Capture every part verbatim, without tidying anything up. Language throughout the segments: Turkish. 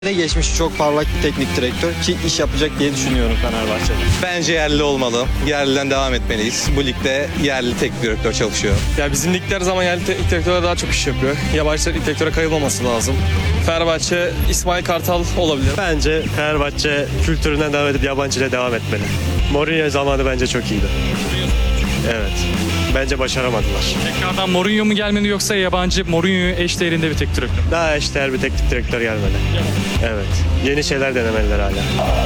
Geçmiş çok parlak bir teknik direktör ki iş yapacak diye düşünüyorum Fenerbahçe'de. Bence yerli olmalı. Yerliden devam etmeliyiz. Bu ligde yerli teknik direktör çalışıyor. Ya bizim ligler zaman yerli teknik direktörler daha çok iş yapıyor. Yabancı teknik direktöre kayılmaması lazım. Fenerbahçe İsmail Kartal olabilir. Bence Fenerbahçe kültüründen devam edip yabancı ile devam etmeli. Mourinho zamanı bence çok iyiydi. Evet. Bence başaramadılar. Tekrardan Mourinho mu gelmeli yoksa yabancı Mourinho'yu eşdeğerinde bir teknik direktör? Daha eşdeğer bir teknik direktör gelmeli. Evet. Yeni şeyler denemeliler hala.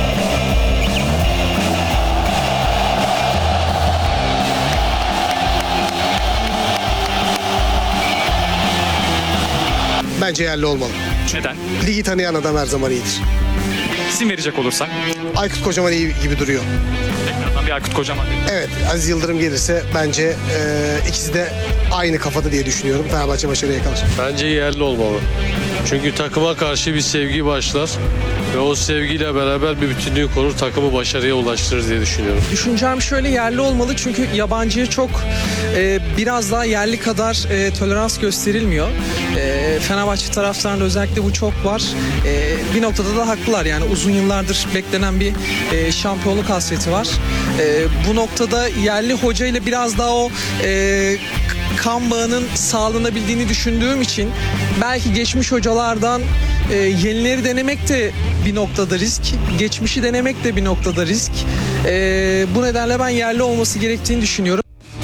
Bence yerli olmalı. Neden? Ligi tanıyan adam her zaman iyidir. İsim verecek olursak Aykut Kocaman iyi gibi duruyor. tekrardan bir Aykut Kocaman. Evet, Aziz Yıldırım gelirse bence e, ikisi de aynı kafada diye düşünüyorum. Fenerbahçe başarıya yakalar. Bence yerli olmalı. Çünkü takıma karşı bir sevgi başlar ve o sevgiyle beraber bir bütünlüğü korur, takımı başarıya ulaştırır diye düşünüyorum. Düşüncem şöyle, yerli olmalı çünkü yabancıya çok e, biraz daha yerli kadar e, tolerans gösterilmiyor. E, Fenerbahçe taraftarında özellikle bu çok var. E, bir noktada da haklılar, yani uzun yıllardır beklenen bir e, şampiyonluk hasreti var. E, bu noktada yerli hoca ile biraz daha o e, kan bağının sağlanabildiğini düşündüğüm için belki geçmiş hocalardan e, yenileri denemek de bir noktada risk, geçmişi denemek de bir noktada risk. E, bu nedenle ben yerli olması gerektiğini düşünüyorum.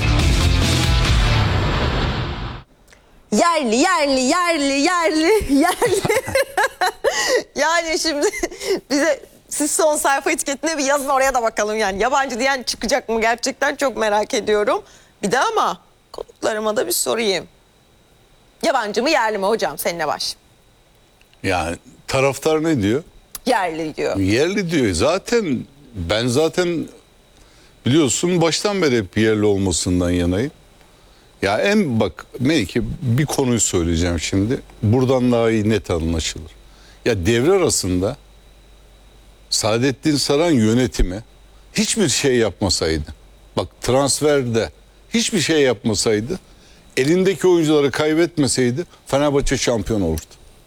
Yerli, yerli, yerli, yerli, yerli. Yani şimdi bize siz son sayfa etiketine bir yazın, oraya da bakalım yani. Yabancı diyen çıkacak mı gerçekten, çok merak ediyorum. Bir de ama konuklarıma da bir sorayım. Yabancı mı yerli mi hocam, seninle baş? Yani taraftar ne diyor? Yerli diyor. Yerli diyor. Zaten ben zaten biliyorsun baştan beri hep yerli olmasından yanayım. Ya en bak Melike, bir konuyu söyleyeceğim şimdi. Buradan daha iyi net anlaşılır. Ya devre arasında Saadettin Saran yönetimi hiçbir şey yapmasaydı, bak transferde hiçbir şey yapmasaydı, elindeki oyuncuları kaybetmeseydi Fenerbahçe şampiyon olurdu.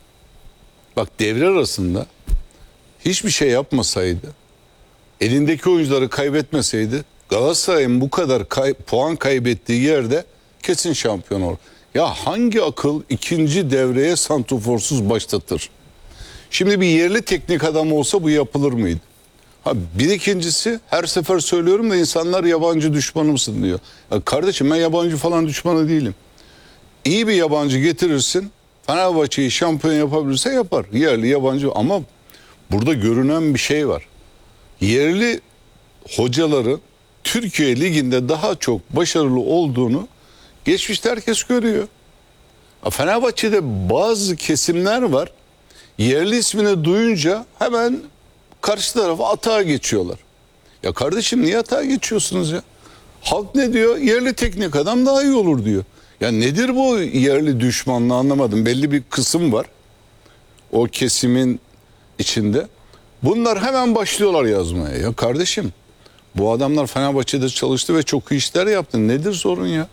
Bak devre arasında hiçbir şey yapmasaydı, elindeki oyuncuları kaybetmeseydi, Galatasaray'ın bu kadar kay puan kaybettiği yerde kesin şampiyon olur. Ya hangi akıl ikinci devreye santroforsuz başlatır? Şimdi bir yerli teknik adam olsa bu yapılır mıydı? Ha, bir ikincisi, her sefer söylüyorum da insanlar yabancı düşmanı mısın diyor. Ya kardeşim, ben yabancı falan düşmanı değilim. İyi bir yabancı getirirsin, Fenerbahçe'yi şampiyon yapabilirse yapar. Yerli yabancı, ama burada görünen bir şey var. Yerli hocaların Türkiye Ligi'nde daha çok başarılı olduğunu geçmişte herkes görüyor. Fenerbahçe'de bazı kesimler var. Yerli ismini duyunca hemen karşı tarafa atağa geçiyorlar. Ya kardeşim, niye atağa geçiyorsunuz ya? Halk ne diyor? Yerli teknik adam daha iyi olur diyor. Ya nedir bu yerli düşmanlığı, anlamadım. Belli bir kısım var o kesimin içinde. Bunlar hemen başlıyorlar yazmaya. Ya kardeşim, bu adamlar Fenerbahçe'de çalıştı ve çok iyi işler yaptı. Nedir sorun ya?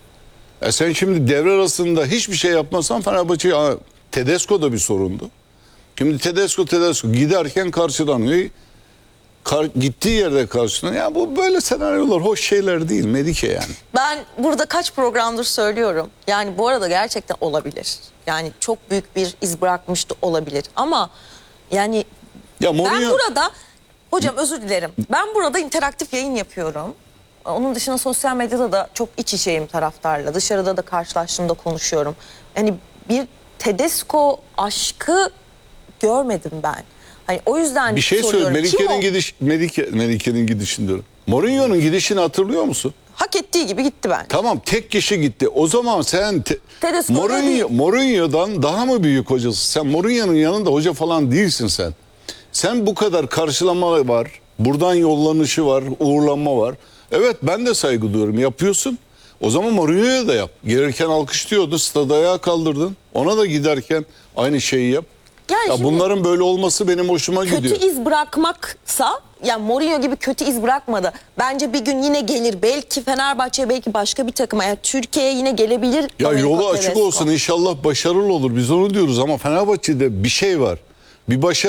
E sen şimdi devre arasında hiçbir şey yapmasan Fenerbahçe, Tedesco da bir sorundu. Şimdi Tedesco Tedesco giderken karşılanıyor. Kar, gittiği yerde karşılanıyor. Ya bu böyle senaryolar hoş şeyler değil Melike yani. Ben burada kaç programdır söylüyorum. Yani bu arada gerçekten olabilir. Yani çok büyük bir iz bırakmış da olabilir. Ama yani ya Mourinho... ben burada, hocam özür dilerim. Ben burada interaktif yayın yapıyorum. Onun dışında sosyal medyada da çok iç içeyim taraftarla. Dışarıda da karşılaştığımda konuşuyorum. Yani bir Tedesco aşkı görmedim ben. Hani o yüzden bir şey söyle, Melike'nin gidiş Melike Melike'nin gidişinde. Mourinho'nun gidişini hatırlıyor musun? Hak ettiği gibi gitti ben. Tamam, tek kişi gitti. O zaman sen te, Mourinho, Mourinho'dan daha mı büyük hocasın? Sen Mourinho'nun yanında hoca falan değilsin sen. Sen bu kadar karşılama var. Buradan yollanışı var, uğurlanma var. Evet, ben de saygı duyuyorum. Yapıyorsun. O zaman Mourinho'ya da yap. Gelirken alkışlıyordu, stada ayağa kaldırdın. Ona da giderken aynı şeyi yap. Yani ya bunların böyle olması benim hoşuma kötü gidiyor. Kötü iz bırakmaksa, yani Mourinho gibi kötü iz bırakmadı. Bence bir gün yine gelir. Belki Fenerbahçe, belki başka bir takıma. Yani Türkiye'ye yine gelebilir. Ya Amerika yolu açık Tedesco. olsun, inşallah başarılı olur. Biz onu diyoruz ama Fenerbahçe'de bir şey var. Bir başarı